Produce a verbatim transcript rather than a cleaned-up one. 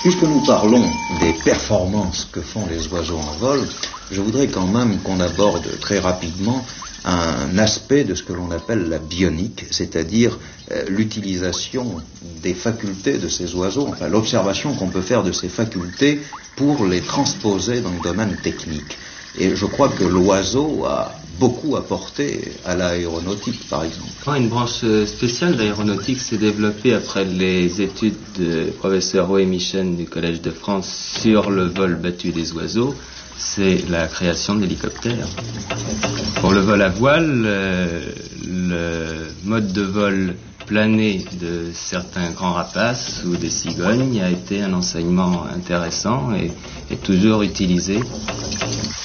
Puisque nous parlons des performances que font les oiseaux en vol, je voudrais quand même qu'on aborde très rapidement un aspect de ce que l'on appelle la bionique, c'est-à-dire euh, l'utilisation des facultés de ces oiseaux, enfin l'observation qu'on peut faire de ces facultés pour les transposer dans le domaine technique. Et je crois que l'oiseau a beaucoup apporté à l'aéronautique, par exemple. Une branche spéciale de l'aéronautique s'est développée après les études du professeur Roé Michen du Collège de France sur le vol battu des oiseaux. C'est la création d'hélicoptères. Pour le vol à voile, euh, le mode de vol plané de certains grands rapaces ou des cigognes a été un enseignement intéressant et est toujours utilisé.